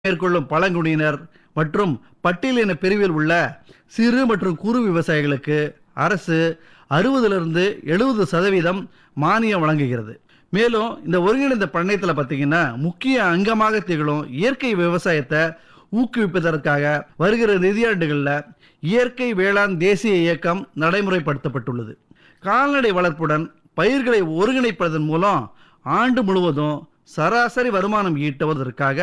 மேற்கொள்ளும் பழங்குடியினர் மற்றும் பட்டியலின பிரிவில் உள்ள சிறு மற்றும் குறு விவசாயிகளுக்கு அரசு 60% மானியம் வழங்குகிறது. மேலும் இந்த ஒருங்கிணைந்த பண்ணையத்தில் பார்த்தீங்கன்னா முக்கிய அங்கமாக திகழும் இயற்கை விவசாயத்தை ஊக்குவிப்பதற்காக வருகிற நிதியாண்டுகளில் இயற்கை வேளாண் தேசிய இயக்கம் நடைமுறைப்படுத்தப்பட்டுள்ளது. கால்நடை வளர்ப்புடன் பயிர்களை ஒருங்கிணைப்பதன் மூலம் ஆண்டு முழுவதும் சராசரி வருமானம் ஈட்டுவதற்காக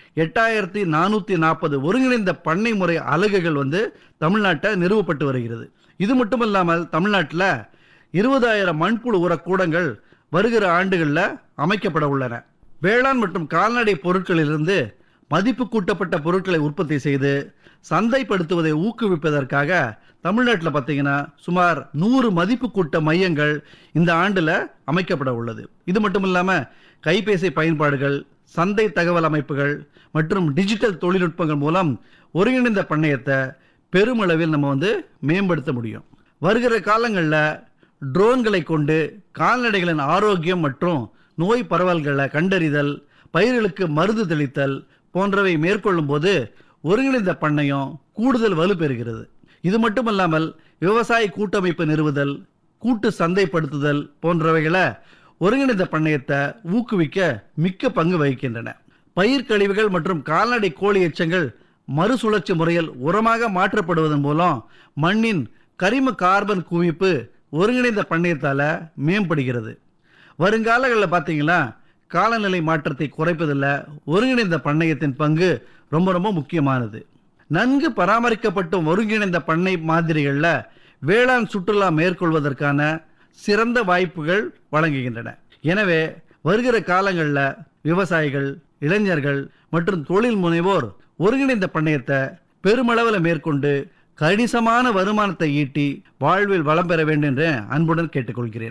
8440 ஒருங்கிணைந்த பண்ணை முறை அலகுகள் தமிழ்நாட்டில் நிறுவப்பட்டு வருகிறது. இது மட்டுமல்லாமல் தமிழ்நாட்டில் 20,000 மண்புழு உர கூடங்கள் வருகிற ஆண்டுகளில் அமைக்கப்பட உள்ளன. வேளாண் மற்றும் கால்நடை பொருட்களிலிருந்து மதிப்பு கூட்டப்பட்ட பொருட்களை உற்பத்தி செய்து சந்தைப்படுத்துவதை ஊக்குவிப்பதற்காக தமிழ்நாட்டில் பார்த்தீங்கன்னா சுமார் 100 மதிப்பு கூட்ட மையங்கள் இந்த ஆண்டில் அமைக்கப்பட உள்ளது. இது மட்டும் இல்லாமல் கைபேசி பயன்பாடுகள், சந்தை தகவல் அமைப்புகள் மற்றும் டிஜிட்டல் தொழில்நுட்பங்கள் மூலம் ஒருங்கிணைந்த பண்ணையத்தை பெருமளவில் நம்ம மேம்படுத்த முடியும். வருகிற காலங்களில் ட்ரோன்களை கொண்டு கால்நடைகளின் ஆரோக்கியம் மற்றும் நோய் பரவல்களை கண்டறிதல், பயிர்களுக்கு மருந்து தெளித்தல் போன்றவை மேற்கொள்ளும் போது ஒருங்கிணைந்த பண்ணையம் கூடுதல் வலுப்பெறுகிறது. இது மட்டுமல்லாமல் விவசாய கூட்டமைப்பு நிறுவுதல், கூட்டு சந்தைப்படுத்துதல் போன்றவைகளை ஒருங்கிணைந்த பண்ணையத்தை ஊக்குவிக்க மிக்க பங்கு வகிக்கின்றன. பயிர் கழிவுகள் மற்றும் கால்நடை கோழி எச்சங்கள் மறுசுழற்சி முறையில் உரமாக மாற்றப்படுவதன் மூலம் மண்ணின் கரிம கார்பன் குவிப்பு ஒருங்கிணைந்த பண்ணையத்தால் மேம்படுகிறது. வருங்காலங்களில் பார்த்தீங்கன்னா காலநிலை மாற்றத்தை குறைப்பதில் ஒருங்கிணைந்த பண்ணையத்தின் பங்கு ரொம்ப ரொம்ப முக்கியமானது. நன்கு பராமரிக்கப்பட்ட ஒருங்கிணைந்த பண்ணை மாதிரிகளில் வேளாண் சுற்றுலா மேற்கொள்வதற்கான சிறந்த வாய்ப்புகள் வழங்குகின்றன. எனவே வருகிற காலங்களில் விவசாயிகள், இளைஞர்கள் மற்றும் தொழில் முனைவோர் ஒருங்கிணைந்த பண்ணையத்தை பெருமளவில் மேற்கொண்டு கணிசமான வருமானத்தை ஈட்டி வாழ்வில் வளம் பெற வேண்டும் என்று அன்புடன் கேட்டுக்கொள்கிறேன்.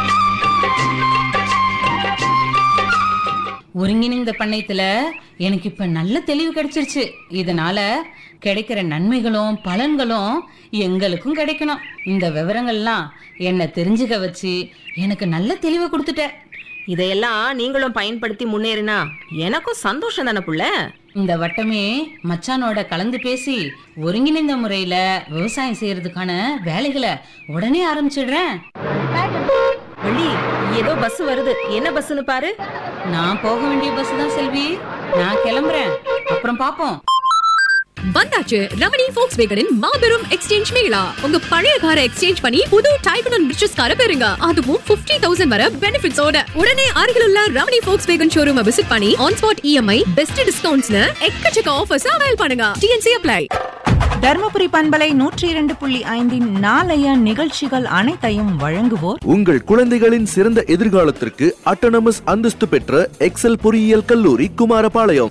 ஒருங்கிணைந்த பண்ணையத்துல எனக்கு இப்ப நல்ல தெளிவு கிடைச்சிருச்சு. இதனால கிடைக்கிற நன்மைகளும் பலன்களும் எங்களுக்கும் கிடைக்கணும். இந்த விவரங்கள்லாம் என்ன தெரிஞ்சுக்க வச்சு எனக்கு நல்ல தெளிவை கொடுத்துட்ட. இதையெல்லாம் நீங்களும் பயன்படுத்தி முன்னேறினா எனக்கும் சந்தோஷம் தானே புள்ள. இந்த வட்டமே மச்சானோட கலந்து பேசி ஒருங்கிணைந்த முறையில விவசாயம் செய்யறதுக்கான வேலைகளை உடனே ஆரம்பிச்சிடுறேன். வள்ளி, ஏதோ பஸ் வருது. என்ன பஸ்ன்னு பாரு. நான் போக வேண்டிய பஸ் தான் செல்வி. நான் கிளம்புறேன், அப்புறம் பாப்போம். வந்தாச்சு ரமணி ஃபோக்ஸ்வேகனின் மாபெரும் எக்ஸ்சேஞ்ச் மேளா. உங்க பழைய காரை எக்ஸ்சேஞ்ச் பண்ணி புது டைப் அண்ட் ரிச்சஸ் காரை பெறுங்க. அதுவும் 50,000 வரை பெனிஃபிட்ஸோட. உடனே அருகிலுள்ள ரமணி ஃபோக்ஸ்வேகன் ஷோரூமை விசிட் பண்ணி ஆன் ஸ்பாட் இஎம்ஐ, பெஸ்ட் டிஸ்கவுண்ட்ஸ்னு எக்கச்சக்க ஆஃபர்ஸ் அவைல் பண்ணுங்க. DNC apply. தர்மபுரி பண்பலை 102.5 நாளைய நிகழ்ச்சிகள் அனைத்தையும் வழங்குவோர் உங்கள் குழந்தைகளின் சிறந்த எதிர்காலத்திற்கு அட்டானமஸ் அந்தஸ்து பெற்ற எக்ஸல் பொறியியல் கல்லூரி குமாரபாளையம்.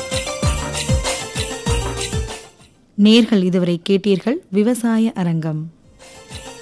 நேர்கள் இதுவரை கேட்டீர்கள் விவசாய அரங்கம்.